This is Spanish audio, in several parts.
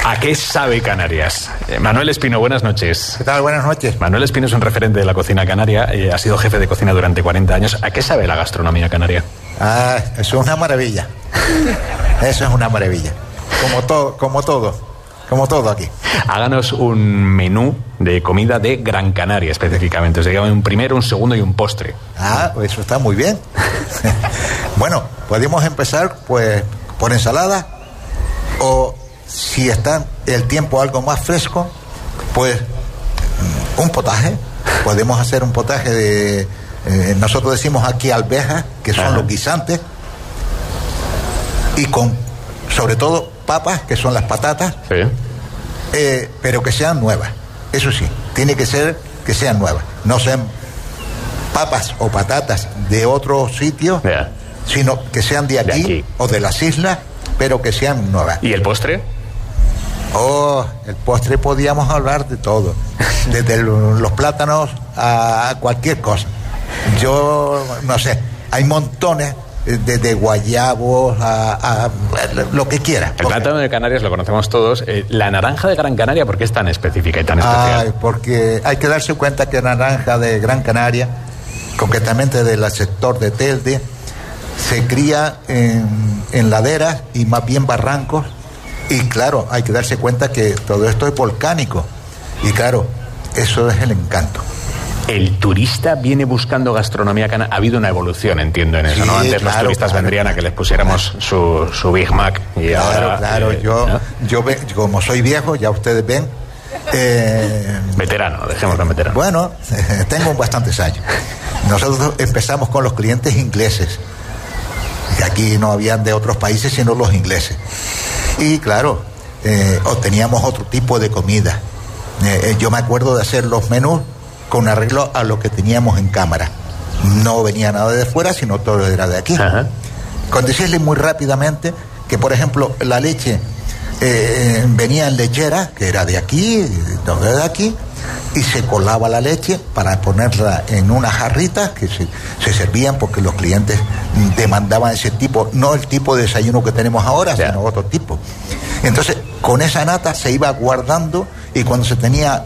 ¿A qué sabe Canarias? Manuel Espino, buenas noches. ¿Qué tal? Buenas noches. Manuel Espino es un referente de la cocina canaria, ha sido jefe de cocina durante 40 años. ¿A qué sabe la gastronomía canaria? Eso es una maravilla. Eso es una maravilla. Como todo aquí. Háganos un menú de comida de Gran Canaria específicamente. O sea, un primero, un segundo y un postre. Eso está muy bien. Bueno, podemos empezar pues por ensalada, o si está el tiempo algo más fresco, pues un potaje. Podemos hacer un potaje de nosotros decimos aquí alvejas, que son los guisantes, y con sobre todo papas, que son las patatas. Sí. Pero que sean nuevas. Eso sí, tiene que ser que sean nuevas, no sean papas o patatas de otro sitio, sino que sean de aquí o de las islas, pero que sean nuevas. ¿Y el postre? El postre podíamos hablar de todo, desde los plátanos a cualquier cosa. Yo no sé, hay montones, desde guayabos a lo que quiera. El plátano de Canarias lo conocemos todos. La naranja de Gran Canaria, ¿por qué es tan específica y tan especial? Porque hay que darse cuenta que la naranja de Gran Canaria, concretamente del sector de Telde, se cría en laderas y más bien barrancos. Y claro, hay que darse cuenta que todo esto es volcánico. Y claro, eso es el encanto. El turista viene buscando gastronomía canaria. Ha habido una evolución, entiendo, en eso, ¿no? Antes los turistas vendrían a que les pusiéramos su Big Mac. Y ahora, claro. Yo como soy viejo, ya ustedes ven. Veterano, dejémoslo en veterano. Bueno, tengo bastantes años. Nosotros empezamos con los clientes ingleses. Que aquí no habían de otros países, sino los ingleses. Y claro, teníamos otro tipo de comida. Yo me acuerdo de hacer los menús con arreglo a lo que teníamos en cámara. No venía nada de fuera, sino todo era de aquí. Ajá. Con decirle muy rápidamente que, por ejemplo, la leche venía en lechera, que era de aquí, de aquí, y se colaba la leche para ponerla en unas jarritas que se servían porque los clientes demandaban ese tipo, no el tipo de desayuno que tenemos ahora, sino otro tipo. Entonces, con esa nata se iba guardando, y cuando se tenía,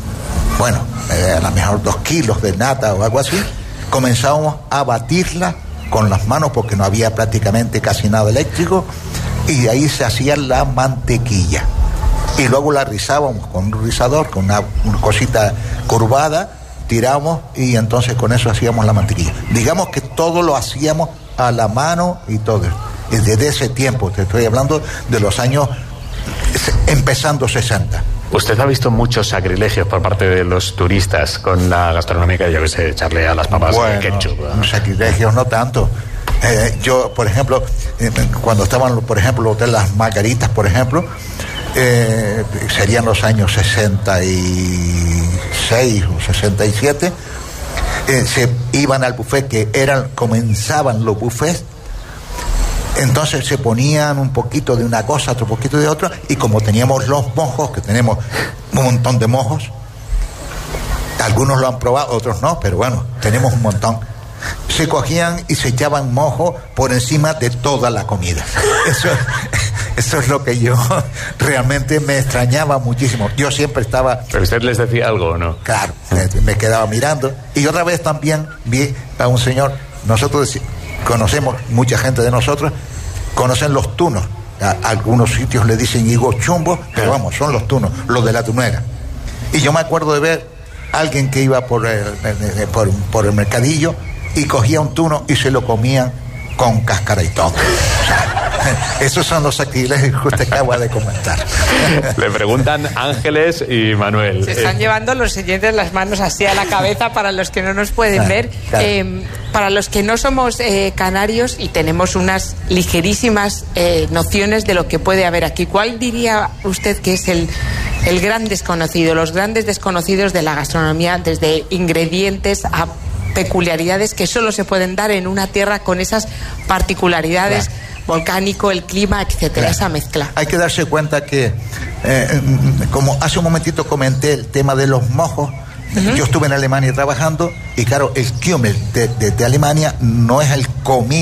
a lo mejor 2 kilos de nata o algo así, comenzábamos a batirla con las manos porque no había prácticamente casi nada eléctrico, y de ahí se hacía la mantequilla. Y luego la rizábamos con un rizador, con una cosita curvada, tiramos, y entonces con eso hacíamos la mantequilla. Digamos que todo lo hacíamos a la mano y todo. Y desde ese tiempo, te estoy hablando de los años empezando 60. ¿Usted ha visto muchos sacrilegios por parte de los turistas con la gastronomía, yo que sé, echarle a las papas ketchup? Sacrilegios no tanto. Yo, por ejemplo, cuando estaban, por ejemplo, el Hotel Las Margaritas, por ejemplo, serían los años 66 o 67, se iban al buffet, comenzaban los buffets. Entonces se ponían un poquito de una cosa, otro poquito de otra, y como teníamos los mojos, que tenemos un montón de mojos, algunos lo han probado, otros no, pero bueno, tenemos un montón. Se cogían y se echaban mojo por encima de toda la comida. Eso es lo que yo realmente me extrañaba muchísimo. Yo siempre estaba... ¿Pero usted les decía algo o no? Claro, me quedaba mirando. Y otra vez también vi a un señor, nosotros conocemos, mucha gente de nosotros conocen los tunos. A algunos sitios le dicen higos chumbos, pero vamos, son los tunos, los de la tunera. Y yo me acuerdo de ver a alguien que iba por el mercadillo y cogía un tuno y se lo comían con cáscara y todo. O sea, esos son los sacrilegios que usted acaba de comentar. Le preguntan Ángeles y Manuel. Se están llevando los siguientes las manos así a la cabeza para los que no nos pueden ver. Claro. Para los que no somos canarios y tenemos unas ligerísimas nociones de lo que puede haber aquí, ¿cuál diría usted que es el gran desconocido, los grandes desconocidos de la gastronomía, desde ingredientes a peculiaridades que solo se pueden dar en una tierra con esas particularidades, volcánico, el clima, etcétera, esa mezcla? Hay que darse cuenta que, como hace un momentito comenté el tema de los mojos, yo estuve en Alemania trabajando, y claro, el Kümmel de Alemania no es el comino